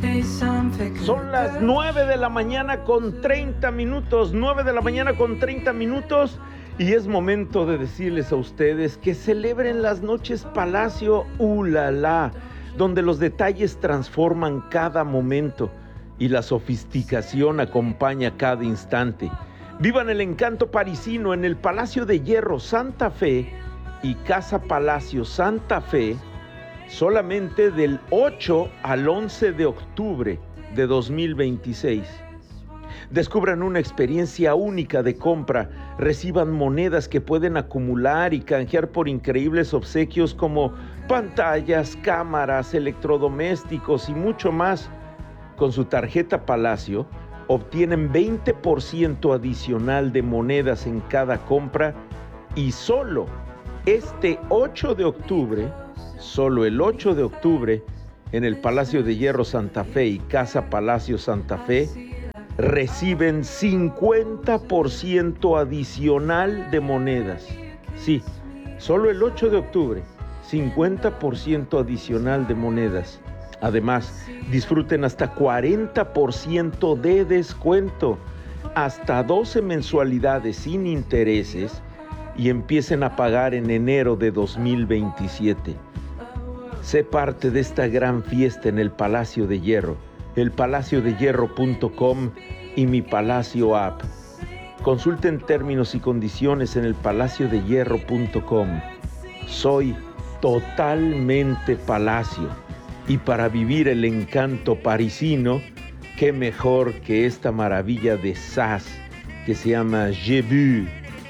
Son las 9 de la mañana con 30 minutos, 9 de la mañana con 30 minutos, y es momento de decirles a ustedes que celebren las noches Palacio ¡Ulala!, donde los detalles transforman cada momento y la sofisticación acompaña cada instante. Vivan el encanto parisino en el Palacio de Hierro Santa Fe y Casa Palacio Santa Fe, solamente del 8 al 11 de octubre de 2026. Descubran una experiencia única de compra, reciban monedas que pueden acumular y canjear por increíbles obsequios como pantallas, cámaras, electrodomésticos y mucho más. Con su tarjeta Palacio obtienen 20% adicional de monedas en cada compra y solo este 8 de octubre, solo el 8 de octubre, en el Palacio de Hierro Santa Fe y Casa Palacio Santa Fe, reciben 50% adicional de monedas. Sí, solo el 8 de octubre, 50% adicional de monedas. Además, disfruten hasta 40% de descuento, hasta 12 mensualidades sin intereses y empiecen a pagar en enero de 2027. Sé parte de esta gran fiesta en el Palacio de Hierro, elpalaciodehierro.com y mi Palacio app. Consulten términos y condiciones en elpalaciodehierro.com. Soy totalmente Palacio, y para vivir el encanto parisino, qué mejor que esta maravilla de sas que se llama J'ai vu.